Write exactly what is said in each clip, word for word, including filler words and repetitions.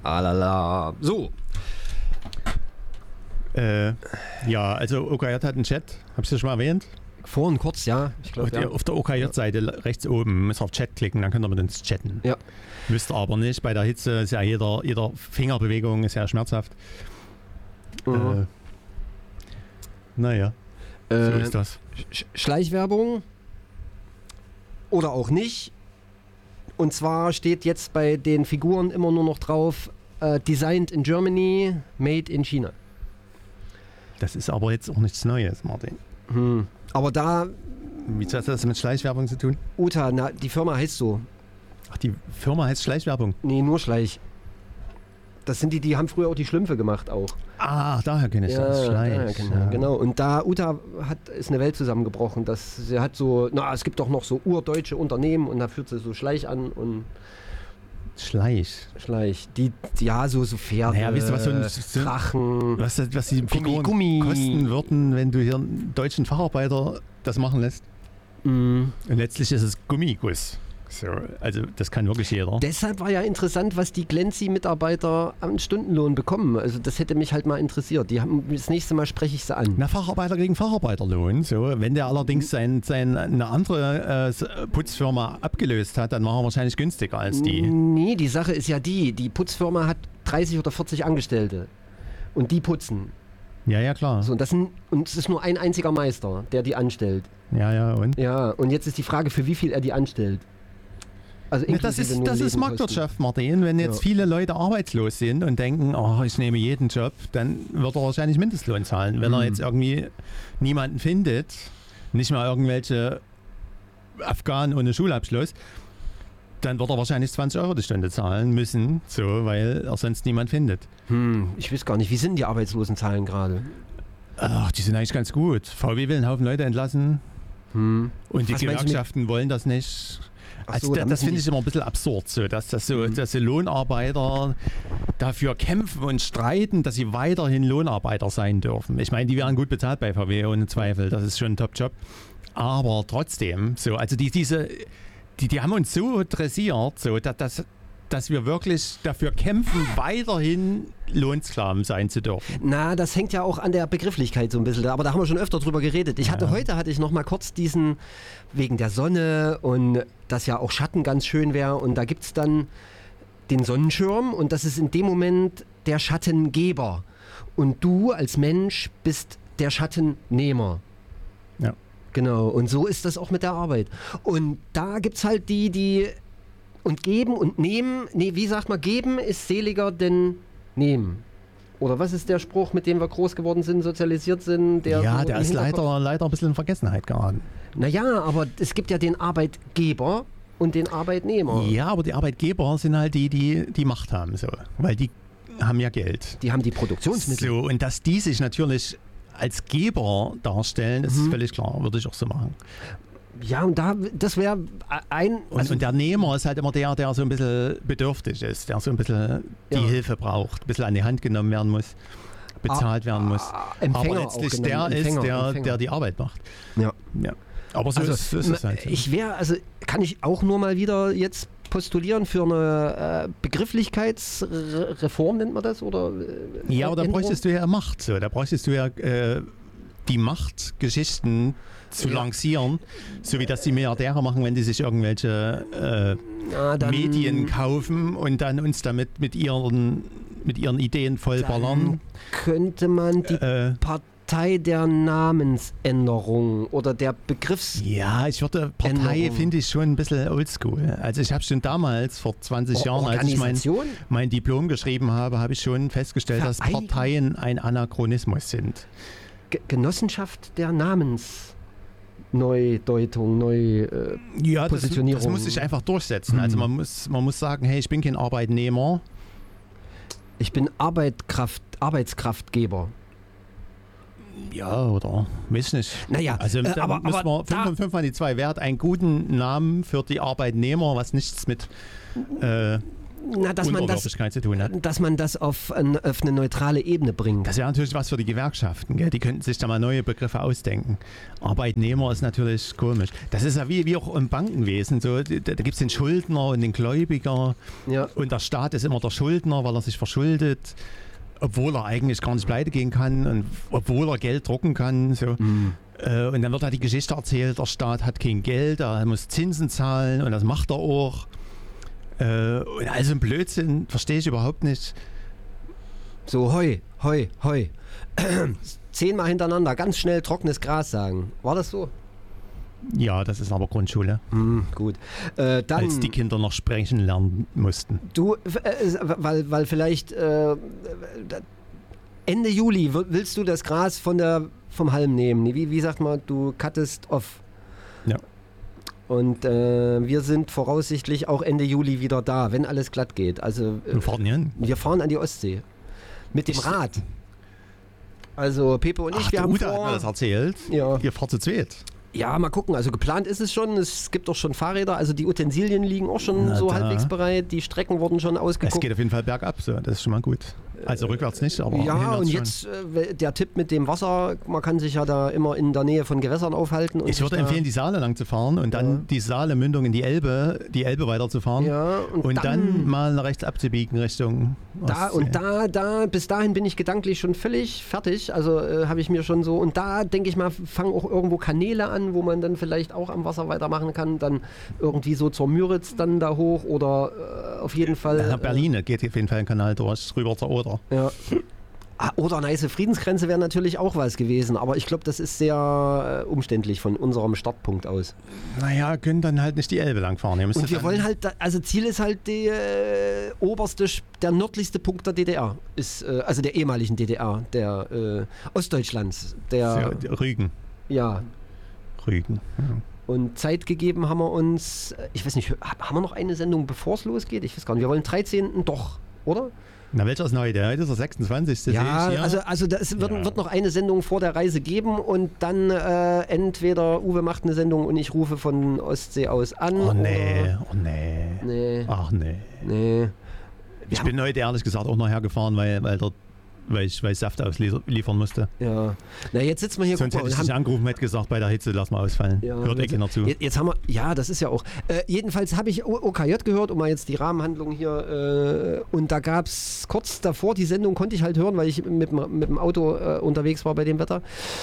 Alala. So. Äh, ja, also O K J hat einen Chat, hab's ja schon mal erwähnt. Vorhin kurz, ja. Ich glaub, ja. Auf der O K J-Seite rechts oben müsst ihr auf Chat klicken, dann könnt ihr mit uns chatten. Ja. Müsst ihr aber nicht, bei der Hitze ist ja jeder, jeder Fingerbewegung ist ja schmerzhaft. Mhm. Äh, naja, äh, so ist das. Sch- Schleichwerbung oder auch nicht. Und zwar steht jetzt bei den Figuren immer nur noch drauf, äh, designed in Germany, made in China. Das ist aber jetzt auch nichts Neues, Martin. Hm. Aber da... Wie hat das mit Schleichwerbung zu tun? Uta, na, die Firma heißt so. Ach, die Firma heißt Schleichwerbung? Nee, nur Schleich. Das sind die, die haben früher auch die Schlümpfe gemacht auch. Ah, daher kenne ich ja, das. Schleich. Genau, ja. genau. Und da Uta hat, ist eine Welt zusammengebrochen. Das, sie hat so, na, es gibt doch noch so urdeutsche Unternehmen und da führt sie so Schleich an und Schleich. Schleich. Die, ja, so, so Pferde, naja, weißt du, was so ein so, Drachen. Was, was die Figuren Gummi, Gummi. kosten würden, wenn du hier einen deutschen Facharbeiter das machen lässt. Mm. Und letztlich ist es Gummiguss. So, also das kann wirklich jeder. Deshalb war ja interessant, was die Glency-Mitarbeiter am Stundenlohn bekommen. Also das hätte mich halt mal interessiert. Die haben, das nächste Mal spreche ich sie an. Na, Facharbeiter gegen Facharbeiterlohn. So, wenn der allerdings sein, sein, eine andere äh, Putzfirma abgelöst hat, dann war er wahrscheinlich günstiger als die. Nee, die Sache ist ja die, die Putzfirma hat dreißig oder vierzig Angestellte und die putzen. Ja, ja, klar. So, und, das sind, und es ist nur ein einziger Meister, der die anstellt. Ja, ja, und? Ja, und jetzt ist die Frage, für wie viel er die anstellt. Also ja, das ist, das ist Marktwirtschaft, Martin. Wenn jetzt ja. viele Leute arbeitslos sind und denken, oh, ich nehme jeden Job, dann wird er wahrscheinlich Mindestlohn zahlen. Wenn mhm. er jetzt irgendwie niemanden findet, nicht mal irgendwelche Afghanen ohne Schulabschluss, dann wird er wahrscheinlich zwanzig Euro die Stunde zahlen müssen, so, weil er sonst niemand findet. Hm, ich weiß gar nicht, wie sind die Arbeitslosenzahlen gerade? Ach, die sind eigentlich ganz gut. V W will einen Haufen Leute entlassen hm. und die Was Gewerkschaften wollen das nicht. Also so, das, das finde ich immer ein bisschen absurd, so, dass, das so, mhm. dass die Lohnarbeiter dafür kämpfen und streiten, dass sie weiterhin Lohnarbeiter sein dürfen. Ich meine, die werden gut bezahlt bei V W, ohne Zweifel. Das ist schon ein Top-Job. Aber trotzdem, so, also die, diese, die, die haben uns so dressiert, so, dass, dass, dass wir wirklich dafür kämpfen, weiterhin Lohnsklaven sein zu dürfen. Na, das hängt ja auch an der Begrifflichkeit so ein bisschen, aber da haben wir schon öfter drüber geredet. Ich hatte ja. heute hatte ich noch mal kurz diesen, wegen der Sonne und dass ja auch Schatten ganz schön wäre und da gibt es dann den Sonnenschirm und das ist in dem Moment der Schattengeber und du als Mensch bist der Schattennehmer. Ja. Genau, und so ist das auch mit der Arbeit. Und da gibt es halt die, die und geben und nehmen, nee, wie sagt man, geben ist seliger denn nehmen. Oder was ist der Spruch, mit dem wir groß geworden sind, sozialisiert sind? Der ja, so der ist leider, leider ein bisschen in Vergessenheit geraten. Naja, aber es gibt ja den Arbeitgeber und den Arbeitnehmer. Ja, aber die Arbeitgeber sind halt die, die die Macht haben, so, weil die haben ja Geld. Die haben die Produktionsmittel. So, und dass die sich natürlich als Geber darstellen, ist mhm. völlig klar, würde ich auch so machen. Ja, und da, das wäre ein... Also und, und der Nehmer ist halt immer der, der so ein bisschen bedürftig ist, der so ein bisschen die ja. Hilfe braucht, ein bisschen an die Hand genommen werden muss, bezahlt ah, werden muss. Empfänger aber letztlich auch der Empfänger, ist, der, Empfänger. der die Arbeit macht. Ja. ja. Aber so also, ist, ist es halt. So. Ich wäre, also kann ich auch nur mal wieder jetzt postulieren für eine äh, Begrifflichkeitsreform, nennt man das? Oder, äh, ja, aber da bräuchtest du ja Macht. So. Da bräuchtest du ja äh, die Macht, Geschichten zu ja. lancieren, so wie das die Milliardäre machen, wenn die sich irgendwelche äh, Na, Medien kaufen und dann uns damit mit ihren, mit ihren Ideen vollballern. Könnte man die äh, Partei der Namensänderung oder der Begriffs... Ja, ich würde Partei finde ich schon ein bisschen oldschool. Also ich habe schon damals, vor zwanzig o- Jahren, als ich mein, mein Diplom geschrieben habe, habe ich schon festgestellt, Verein- dass Parteien ein Anachronismus sind. G- Genossenschaft der Namens... Neudeutung, neu äh, ja, Positionierung. Das, das muss sich einfach durchsetzen. Mhm. Also man muss, man muss sagen, hey, ich bin kein Arbeitnehmer. Ich bin Arbeitkraft, Arbeitskraftgeber. Ja, oder? Weiß nicht. Naja, also äh, aber, müssen aber wir fünf und fünf mal die zwei. Wer hat einen guten Namen für die Arbeitnehmer, was nichts mit äh, Na, dass man das, zu tun hat. Dass man das auf, ein, auf eine neutrale Ebene bringt. Das wäre natürlich was für die Gewerkschaften. Gell? Die könnten sich da mal neue Begriffe ausdenken. Arbeitnehmer ist natürlich komisch. Das ist ja wie, wie auch im Bankenwesen. So, da da gibt es den Schuldner und den Gläubiger. Ja. Und der Staat ist immer der Schuldner, weil er sich verschuldet, obwohl er eigentlich gar nicht pleite gehen kann und obwohl er Geld drucken kann. So. Mhm. Äh, und dann wird da die Geschichte erzählt, der Staat hat kein Geld, er muss Zinsen zahlen und das macht er auch. Äh, und also ein Blödsinn, verstehe ich überhaupt nicht. So, hoi, hoi, hoi. Zehnmal hintereinander ganz schnell trockenes Gras sagen. War das so? Ja, das ist aber Grundschule. Mm, gut. Äh, dann, Als die Kinder noch sprechen lernen mussten. Du, äh, weil, weil vielleicht äh, Ende Juli willst du das Gras von der, vom Halm nehmen. Wie, wie sagt man, du cuttest off. Ja. Und äh, wir sind voraussichtlich auch Ende Juli wieder da, wenn alles glatt geht. Also, äh, wir fahren hin. Wir fahren an die Ostsee. Mit dem ich Rad. Also Pepe und ich, Ach, wir haben Uta vor... hat mir das erzählt. Ja. Ihr fahrt zu zweit. Ja, mal gucken. Also geplant ist es schon. Es gibt auch schon Fahrräder. Also die Utensilien liegen auch schon Na so da. halbwegs bereit. Die Strecken wurden schon ausgeguckt. Es geht auf jeden Fall bergab. So. Das ist schon mal gut. Also rückwärts nicht, aber ja, und jetzt äh, der Tipp mit dem Wasser, man kann sich ja da immer in der Nähe von Gewässern aufhalten. Und ich würde empfehlen, die Saale lang zu fahren und dann ja. die Saale-Mündung in die Elbe, die Elbe weiterzufahren ja, und, und dann, dann mal nach rechts abzubiegen Richtung da Ostsee. Und da, da, bis dahin bin ich gedanklich schon völlig fertig, also äh, habe ich mir schon so, und da denke ich mal, fangen auch irgendwo Kanäle an, wo man dann vielleicht auch am Wasser weitermachen kann, dann irgendwie so zur Müritz dann da hoch oder äh, auf jeden Fall... Nach Berlin äh, geht auf jeden Fall ein Kanal durch, rüber zur Oder. Ja. Ah, oder Neiße Friedensgrenze wäre natürlich auch was gewesen, aber ich glaube, das ist sehr äh, umständlich von unserem Startpunkt aus. Naja, können dann halt nicht die Elbe lang fahren. Und wir wollen halt, also Ziel ist halt der äh, oberste, der nördlichste Punkt der D D R, ist, äh, also der ehemaligen D D R, der äh, Ostdeutschlands. Der, der Rügen. Ja. Rügen. Ja. Und Zeit gegeben haben wir uns, ich weiß nicht, haben wir noch eine Sendung, bevor es losgeht? Ich weiß gar nicht, wir wollen dreizehnten doch, oder? Na, welcher ist neu? Heute ist der sechsundzwanzigste Ja, also, also das wird, ja. wird noch eine Sendung vor der Reise geben und dann äh, entweder Uwe macht eine Sendung und ich rufe von Ostsee aus an. Oh nee, oh nee. nee. Ach nee. Nee. Ich bin heute ehrlich gesagt auch noch hergefahren, weil, weil dort Weil ich, weil ich Saft ausliefern musste. Ja. Na, jetzt sitzen wir hier. Sonst hätte ich dich angerufen und hätte gesagt, bei der Hitze lass mal ausfallen. Ja, Hört eh keiner zu. Jetzt, jetzt haben wir, ja, das ist ja auch. Äh, jedenfalls habe ich O K J gehört, um mal jetzt die Rahmenhandlung hier. Äh, und da gab es kurz davor, die Sendung konnte ich halt hören, weil ich mit, mit dem Auto äh, unterwegs war bei dem Wetter.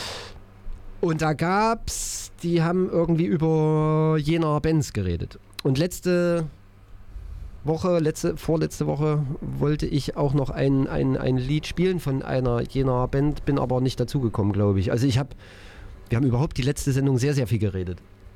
Und da gab's, die haben irgendwie über Jena Benz geredet. Und letzte Woche, letzte, vorletzte Woche wollte ich auch noch ein, ein, ein Lied spielen von einer jener Band, bin aber nicht dazugekommen, glaube ich. Also ich habe, wir haben überhaupt die letzte Sendung sehr, sehr viel geredet.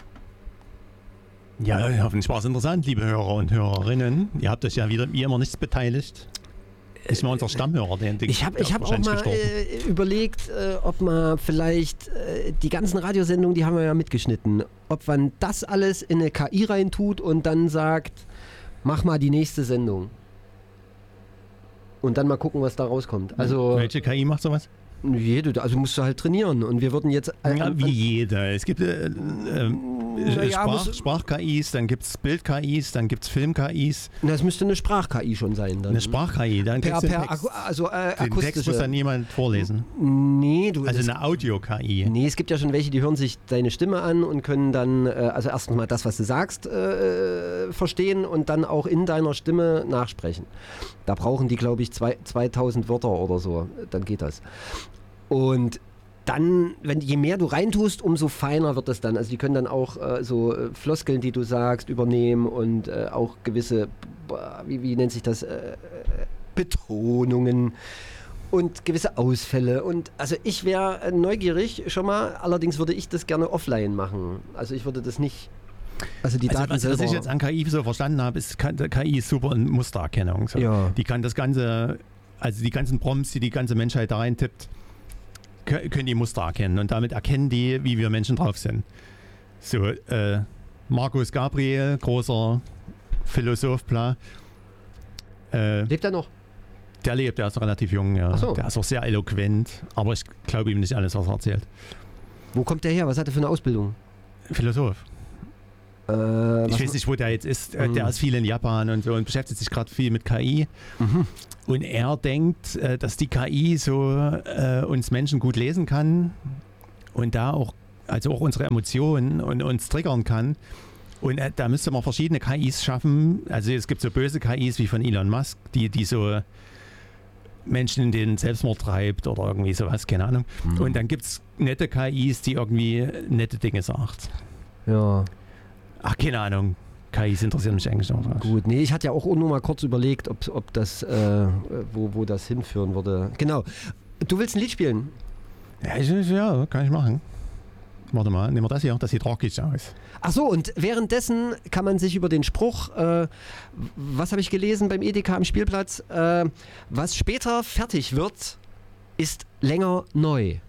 Ja, hoffentlich war es interessant, liebe Hörer und Hörerinnen. Ihr habt euch ja wieder wie immer nichts beteiligt. Ist mal unser Stammhörer, den Ich habe hab auch mal äh, überlegt, äh, ob man vielleicht äh, die ganzen Radiosendungen, die haben wir ja mitgeschnitten, ob man das alles in eine K I reintut und dann sagt, mach mal die nächste Sendung. Und dann mal gucken, was da rauskommt. Also, welche K I macht sowas? Jede, also musst du halt trainieren. Und wir würden jetzt... Äh, ja, wie jeder. Es gibt äh, äh, ja, Sprach, Sprach-K Is, dann gibt es Bild-K Is, dann gibt es Film-K Is. Das müsste eine Sprach-K I schon sein. Dann. Eine Sprach-K I, dann per, per, per Text, also, äh, den Text muss dann niemand vorlesen. Nee, du... Also eine Audio-K I. Nee, es gibt ja schon welche, die hören sich deine Stimme an und können dann, äh, also erst mal das, was du sagst, äh, verstehen und dann auch in deiner Stimme nachsprechen. Da brauchen die, glaube ich, zwei, zweitausend Wörter oder so. Dann geht das. Und dann, wenn je mehr du reintust, umso feiner wird das dann. Also die können dann auch äh, so äh, Floskeln, die du sagst, übernehmen und äh, auch gewisse, wie, wie nennt sich das, äh, Betonungen und gewisse Ausfälle. Und also ich wäre neugierig schon mal, allerdings würde ich das gerne offline machen. Also ich würde das nicht... Also die Daten also, was, selber. Was ich jetzt an K I so verstanden habe, ist, K I ist super in Mustererkennung. So. Ja. Die kann das Ganze, also die ganzen Prompts, die die ganze Menschheit da reintippt, können die Muster erkennen und damit erkennen die, wie wir Menschen drauf sind. So, äh, Markus Gabriel, großer Philosoph, bla. Äh, lebt er noch? Der lebt, der ist relativ jung, ja. Ach so. Der ist auch sehr eloquent, aber ich glaube ihm nicht alles, was er erzählt. Wo kommt der her? Was hat er für eine Ausbildung? Philosoph. Äh, ich weiß nicht, wo der jetzt ist. Mhm. Der ist viel in Japan und so und beschäftigt sich gerade viel mit K I. Mhm. Und er denkt, dass die K I so äh, uns Menschen gut lesen kann und da auch, also auch unsere Emotionen und uns triggern kann. Und äh, da müsste man verschiedene K Is schaffen. Also es gibt so böse K Is wie von Elon Musk, die, die so Menschen in den Selbstmord treibt oder irgendwie sowas, keine Ahnung. Mhm. Und dann gibt es nette K Is, die irgendwie nette Dinge sagt. Ja. Ach, keine Ahnung. K Is interessieren mich eigentlich auch nicht. Gut, nee, ich hatte ja auch nur mal kurz überlegt, ob, ob das, äh, wo, wo das hinführen würde. Genau. Du willst ein Lied spielen? Ja, ich, ja kann ich machen. Warte mal, nehmen wir das hier, das sieht rockig aus. Ach so, und währenddessen kann man sich über den Spruch, äh, was habe ich gelesen beim Edeka am Spielplatz, äh, was später fertig wird, ist länger neu.